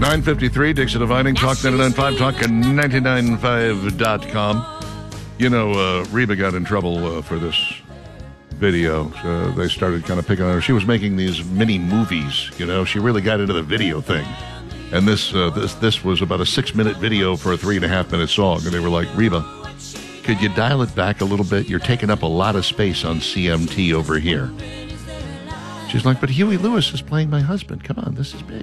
9:53, Dixon Dividing, Talk 99.5, Talk 99.5.com. You know, Reba got in trouble for this video. So they started kind of picking on her. She was making these mini movies, you know. She really got into the video thing. And this was about a 6-minute video for a 3.5-minute song. And they were like, Reba, could you dial it back a little bit? You're taking up a lot of space on CMT over here. She's like, but Huey Lewis is playing my husband. Come on, this is big.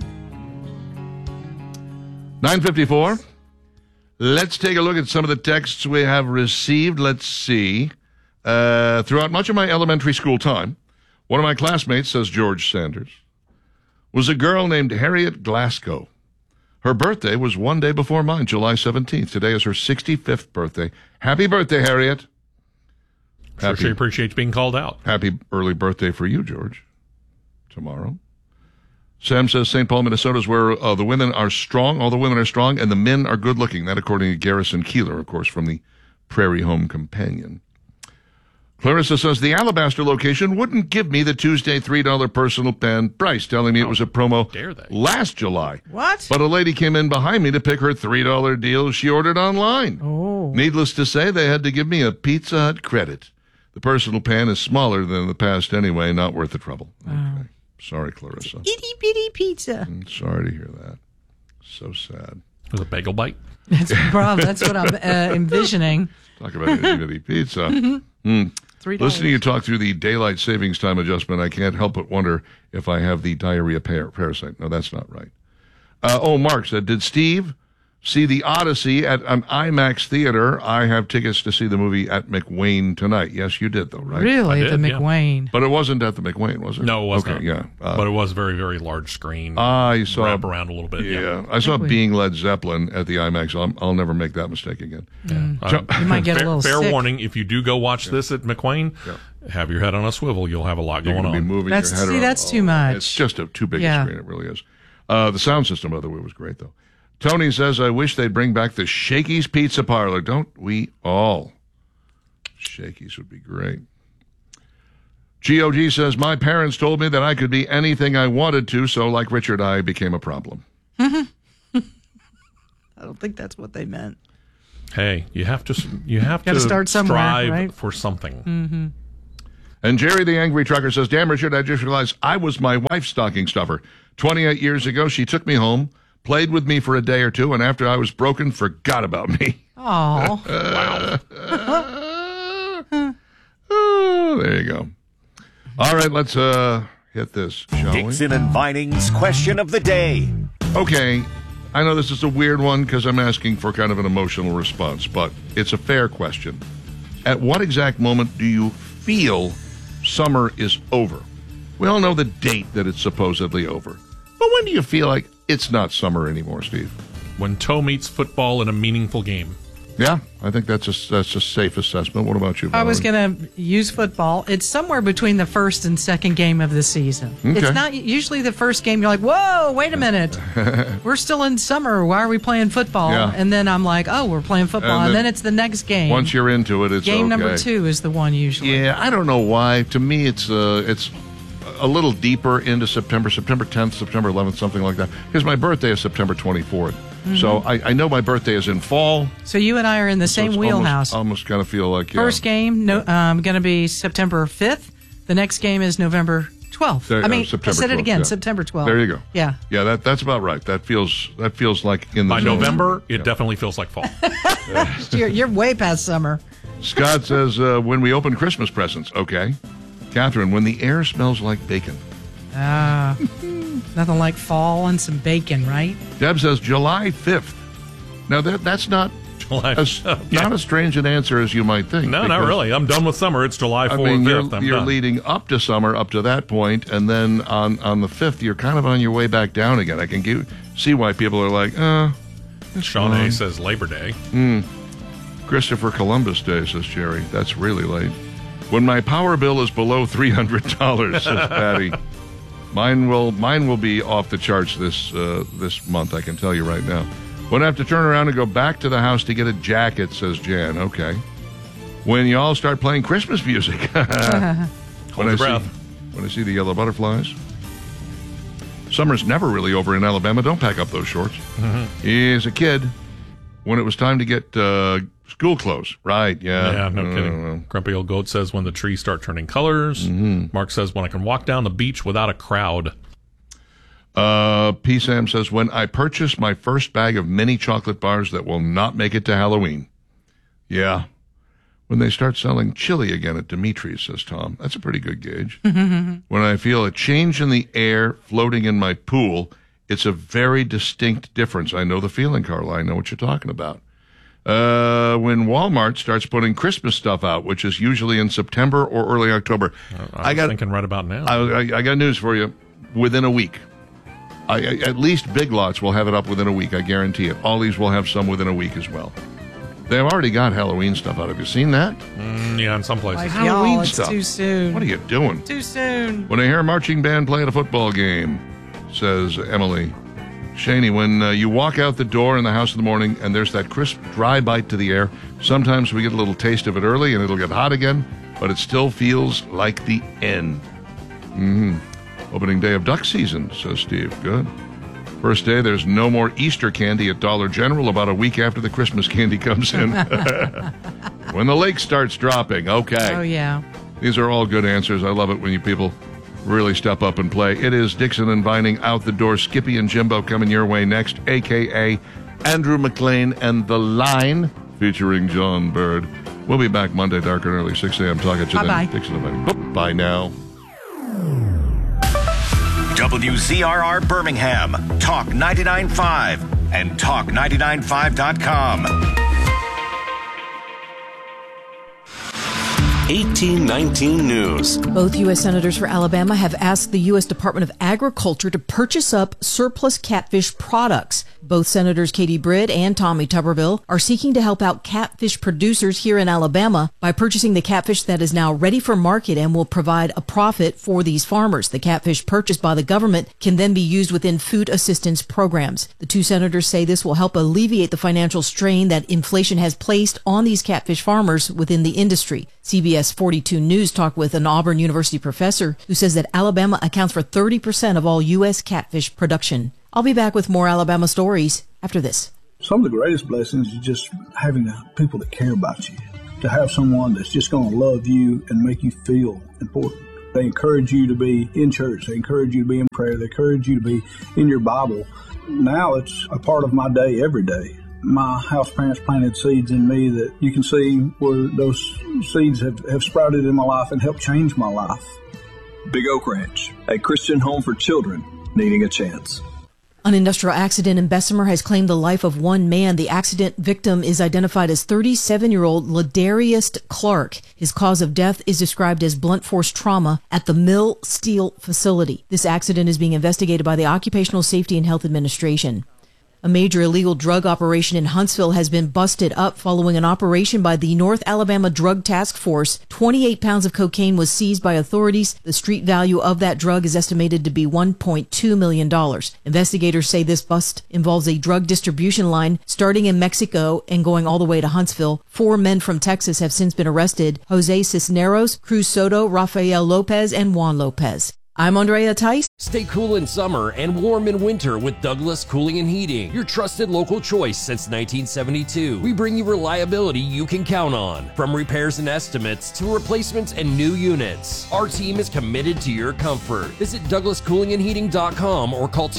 9:54. Let's take a look at some of the texts we have received. Let's see. Throughout much of my elementary school time, one of my classmates, says George Sanders, was a girl named Harriet Glasgow. Her birthday was one day before mine, July 17th. Today is her 65th birthday. Happy birthday, Harriet. Sure she appreciates being called out. Happy early birthday for you, George. Tomorrow. Sam says St. Paul, Minnesota is where the women are strong. All the women are strong, and the men are good-looking. That according to Garrison Keeler, of course, from the Prairie Home Companion. Clarissa says the Alabaster location wouldn't give me the Tuesday $3 personal pan price, telling me it was a promo last July. What? But a lady came in behind me to pick her $3 deal she ordered online. Oh. Needless to say, they had to give me a Pizza Hut credit. The personal pan is smaller than in the past anyway, not worth the trouble. Okay. Sorry, Clarissa. Itty bitty pizza. I'm sorry to hear that. So sad. With a bagel bite? That's what I'm envisioning. Talk about itty bitty pizza. Listening to you talk through the daylight savings time adjustment, I can't help but wonder if I have the diarrhea parasite. No, that's not right. Mark said, did Steve see the Odyssey at an IMAX theater? I have tickets to see the movie at McWayne tonight. Yes, you did, though, right? Really? At the McWayne. Yeah. But it wasn't at the McWayne, was it? No, it wasn't. Okay, yeah. But it was a very, very large screen. I saw wrap around a little bit. Yeah. I saw Being Led Zeppelin at the IMAX. I'll never make that mistake again. Yeah. You might get a little fair sick. warning, if you do go watch this at McWayne, have your head on a swivel. You'll have a lot going on. Be moving your head around. That's too much. It's just too big a screen. It really is. The sound system, by the way, was great, though. Tony says, I wish they'd bring back the Shakey's Pizza Parlor. Don't we all? Shakey's would be great. GOG says, my parents told me that I could be anything I wanted to, so like Richard, I became a problem. I don't think that's what they meant. Hey, you have to start somewhere, strive right? for something. Mm-hmm. And Jerry the Angry Trucker says, damn, Richard, I just realized I was my wife's stocking stuffer. 28 years ago, she took me home, played with me for a day or two, and after I was broken, forgot about me. Oh. Wow. Oh, there you go. All right, let's hit this, shall we? Dixon and Vining's question of the day. Okay, I know this is a weird one because I'm asking for kind of an emotional response, but it's a fair question. At what exact moment do you feel summer is over? We all know the date that it's supposedly over. But when do you feel like it's not summer anymore, Steve? When toe meets football in a meaningful game. Yeah, I think that's a safe assessment. What about you, Valerie? I was going to use football. It's somewhere between the first and second game of the season. Okay. It's not usually the first game. You're like, whoa, wait a minute. We're still in summer. Why are we playing football? Yeah. And then I'm like, oh, we're playing football. And then it's the next game. Once you're into it, it's game okay. number 2 is the one usually. Yeah, I don't know why. To me, it's a little deeper into September 10th, September 11th, something like that. Because my birthday is September 24th. Mm-hmm. So I know my birthday is in fall. So you and I are in the same wheelhouse. Almost kind of feel like, First game, going to be September 5th. The next game is November 12th. September I said 12th, it again, yeah. September 12th. There you go. Yeah. Yeah, that's about right. That feels like in the By zone. November, it definitely feels like fall. You're way past summer. Scott says, when we open Christmas presents. Okay. Catherine, when the air smells like bacon. Nothing like fall and some bacon, right? Deb says July 5th. Now, that's not July not as strange an answer as you might think. No, not really. I'm done with summer. It's July 4th, I mean, 5th. you're done. leading up to summer, up to that point, and then on the 5th, you're kind of on your way back down again. I can see why people are like, Sean A. says Labor Day. Christopher Columbus Day, says Jerry. That's really late. When my power bill is below $300, says Patty. Mine will be off the charts this month, I can tell you right now. Wouldn't have to turn around and go back to the house to get a jacket, says Jan. Okay. When you all start playing Christmas music. Hold your breath. When I see the yellow butterflies. Summer's never really over in Alabama. Don't pack up those shorts. As a kid, when it was time to get school clothes. Right, yeah. Yeah, no kidding. Grumpy Old Goat says when the trees start turning colors. Mark says when I can walk down the beach without a crowd. P. Sam says, when I purchased my first bag of mini chocolate bars that will not make it to Halloween. Yeah. When they start selling chili again at Dimitri's, says Tom. That's a pretty good gauge. When I feel a change in the air floating in my pool, it's a very distinct difference. I know the feeling, Carla. I know what you're talking about. When Walmart starts putting Christmas stuff out, which is usually in September or early October. I was thinking right about now. I got news for you. Within a week. At least Big Lots will have it up within a week. I guarantee it. All these will have some within a week as well. They've already got Halloween stuff out. Have you seen that? Yeah, in some places. Like, Halloween y'all, it's stuff. too soon. What are you doing? Too soon. When I hear a marching band play at a football game, says Emily. Shaney, when you walk out the door in the house in the morning and there's that crisp, dry bite to the air, sometimes we get a little taste of it early and it'll get hot again, but it still feels like the end. Opening day of duck season, says Steve. Good. First day, there's no more Easter candy at Dollar General about a week after the Christmas candy comes in. When the lake starts dropping. Okay. Oh, yeah. These are all good answers. I love it when you people really step up and play. It is Dixon and Vining out the door. Skippy and Jimbo coming your way next, a.k.a. Andrew McLean and The Line, featuring John Bird. We'll be back Monday, dark and early, 6 a.m. Talk at you Bye-bye. then. Dixon and Vining. Bye now. WZRR Birmingham, Talk 99.5, and Talk995.com. 1819 News. Both U.S. senators for Alabama have asked the U.S. Department of Agriculture to purchase up surplus catfish products. Both Senators Katie Britt and Tommy Tuberville are seeking to help out catfish producers here in Alabama by purchasing the catfish that is now ready for market and will provide a profit for these farmers. The catfish purchased by the government can then be used within food assistance programs. The two senators say this will help alleviate the financial strain that inflation has placed on these catfish farmers within the industry. CBS 42 News talked with an Auburn University professor who says that Alabama accounts for 30% of all U.S. catfish production. I'll be back with more Alabama stories after this. Some of the greatest blessings is just having people that care about you, to have someone that's just going to love you and make you feel important. They encourage you to be in church. They encourage you to be in prayer. They encourage you to be in your Bible. Now it's a part of my day every day. My house parents planted seeds in me that you can see where those seeds have sprouted in my life and helped change my life. Big Oak Ranch, a Christian home for children needing a chance. An industrial accident in Bessemer has claimed the life of one man. The accident victim is identified as 37-year-old Ladarius Clark. His cause of death is described as blunt force trauma at the Mill Steel facility. This accident is being investigated by the Occupational Safety and Health Administration. A major illegal drug operation in Huntsville has been busted up following an operation by the North Alabama Drug Task Force. 28 pounds of cocaine was seized by authorities. The street value of that drug is estimated to be $1.2 million. Investigators say this bust involves a drug distribution line starting in Mexico and going all the way to Huntsville. 4 men from Texas have since been arrested: Jose Cisneros, Cruz Soto, Rafael Lopez, and Juan Lopez. I'm Andrea Tice. Stay cool in summer and warm in winter with Douglas Cooling and Heating, your trusted local choice since 1972. We bring you reliability you can count on, from repairs and estimates to replacements and new units. Our team is committed to your comfort. Visit DouglasCoolingandHeating.com or call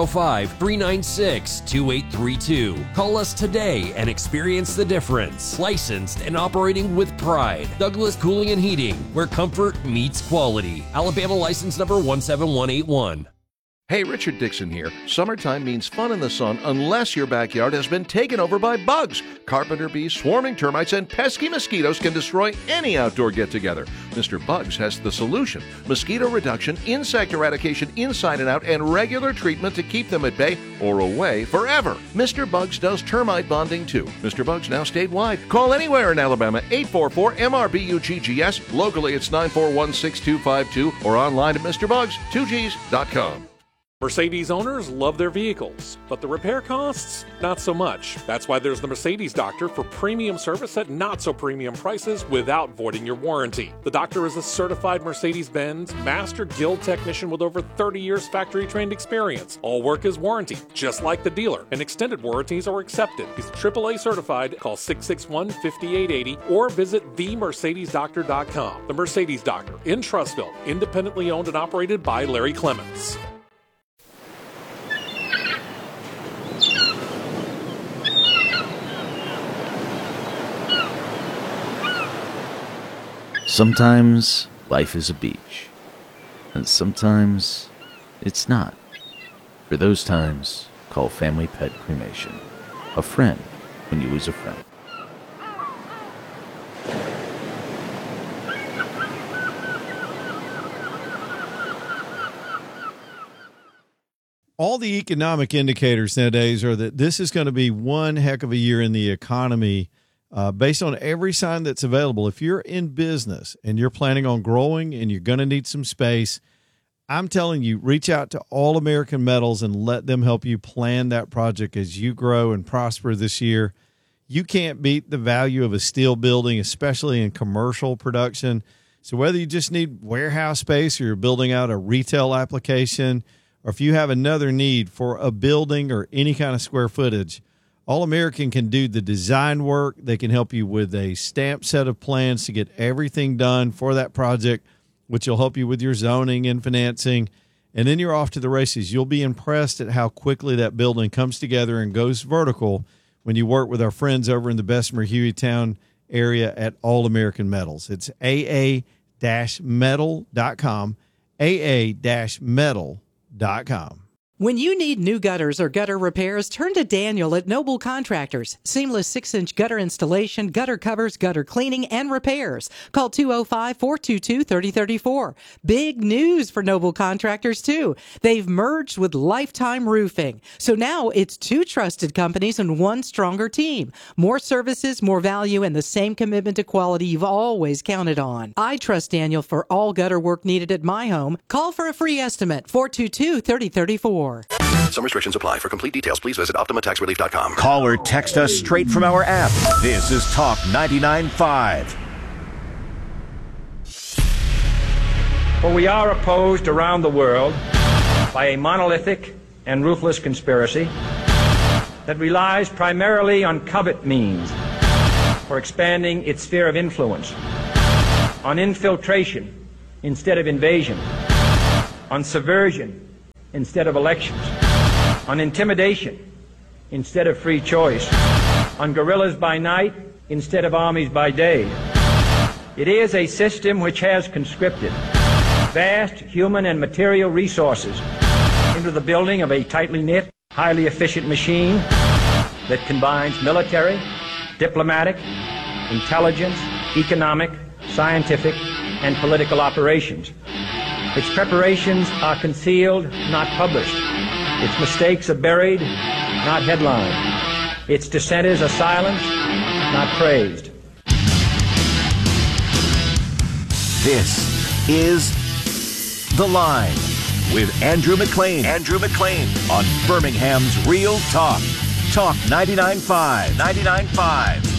205-396-2832. Call us today and experience the difference. Licensed and operating with pride. Douglas Cooling and Heating, where comfort meets quality. Alabama license number 17181. Hey, Richard Dixon here. Summertime means fun in the sun unless your backyard has been taken over by bugs. Carpenter bees, swarming termites, and pesky mosquitoes can destroy any outdoor get-together. Mr. Bugs has the solution: mosquito reduction, insect eradication inside and out, and regular treatment to keep them at bay or away forever. Mr. Bugs does termite bonding too. Mr. Bugs now statewide. Call anywhere in Alabama, 844-MRBUGGS. Locally, it's 941-6252 or online at MrBugs2Gs.com. Mercedes owners love their vehicles, but the repair costs, not so much. That's why there's the Mercedes Doctor for premium service at not so premium prices without voiding your warranty. The Doctor is a certified Mercedes-Benz Master Guild technician with over 30 years factory-trained experience. All work is warranted, just like the dealer, and extended warranties are accepted. He's AAA certified. Call 661-5880 or visit themercedesdoctor.com. The Mercedes Doctor in Trussville, independently owned and operated by Larry Clements. Sometimes life is a beach, and sometimes it's not. For those times, call Family Pet Cremation. A friend when you lose a friend. All the economic indicators nowadays are that this is going to be one heck of a year in the economy. Based on every sign that's available. If you're in business and you're planning on growing and you're going to need some space, I'm telling you, reach out to All American Metals and let them help you plan that project as you grow and prosper this year. You can't beat the value of a steel building, especially in commercial production. So whether you just need warehouse space or you're building out a retail application, or if you have another need for a building or any kind of square footage, All American can do the design work. They can help you with a stamped set of plans to get everything done for that project, which will help you with your zoning and financing. And then you're off to the races. You'll be impressed at how quickly that building comes together and goes vertical when you work with our friends over in the Bessemer Hueytown area at All American Metals. It's aa-metal.com, aa-metal.com. When you need new gutters or gutter repairs, turn to Daniel at Noble Contractors. Seamless 6-inch gutter installation, gutter covers, gutter cleaning, and repairs. Call 205-422-3034. Big news for Noble Contractors, too. They've merged with Lifetime Roofing. So now it's two trusted companies and one stronger team. More services, more value, and the same commitment to quality you've always counted on. I trust Daniel for all gutter work needed at my home. Call for a free estimate, 422-3034. Some restrictions apply. For complete details, please visit OptimaTaxRelief.com. Call or text us straight from our app. This is Talk 99.5. For we are opposed around the world by a monolithic and ruthless conspiracy that relies primarily on covert means for expanding its sphere of influence, on infiltration instead of invasion, on subversion instead of elections, on intimidation instead of free choice, on guerrillas by night instead of armies by day. It is a system which has conscripted vast human and material resources into the building of a tightly knit, highly efficient machine that combines military, diplomatic, intelligence, economic, scientific, and political operations. Its preparations are concealed, not published. Its mistakes are buried, not headlined. Its dissenters are silenced, not praised. This is The Line with Andrew McLean. Andrew McLean on Birmingham's Real Talk. Talk 99.5. 99.5.